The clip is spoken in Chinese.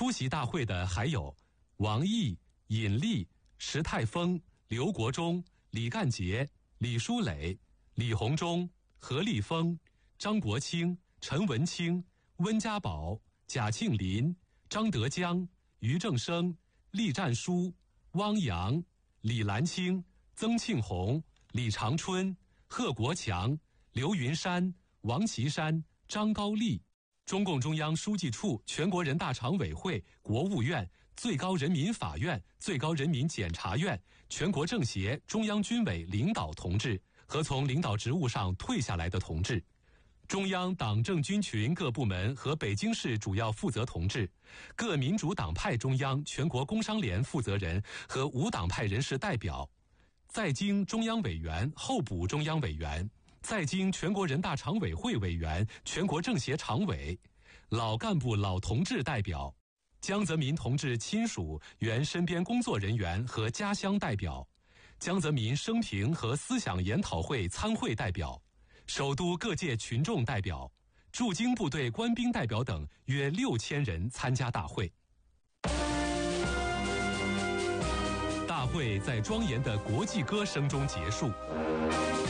出席大会的还有王毅、尹力、石泰峰、刘国中、李干杰、李书磊、李鸿忠、何立峰、张国清、陈文清、温家宝、贾庆林、张德江、于正声、栗战书、汪洋、李兰清、曾庆红、李长春、贺国强、刘云山、王岐山、张高丽。中共中央书记处、全国人大常委会、国务院、最高人民法院、最高人民检察院、全国政协、中央军委领导同志和从领导职务上退下来的同志，中央党政军群各部门和北京市主要负责同志，各民主党派中央、全国工商联负责人和无党派人士代表，在京中央委员、候补中央委员，在京全国人大常委会委员、全国政协常委，老干部老同志代表，江泽民同志亲属、原身边工作人员和家乡代表，江泽民生平和思想研讨会参会代表，首都各界群众代表，驻京部队官兵代表等约6000人参加大会。大会在庄严的国际歌声中结束。